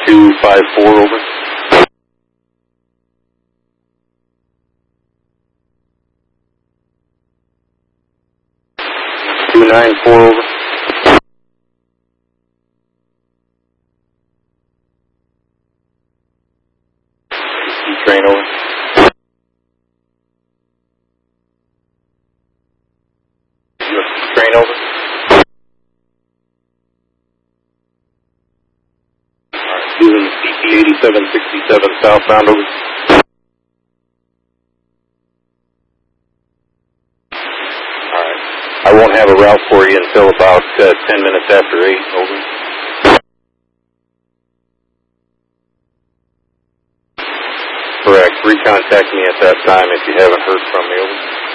254, over. 294, over. Train, over. Train, over. Using CT 8767 southbound, over. Alright. I won't have a route for you until about 10 minutes after 8, over. Correct. Recontact me at that time if you haven't heard from me, over.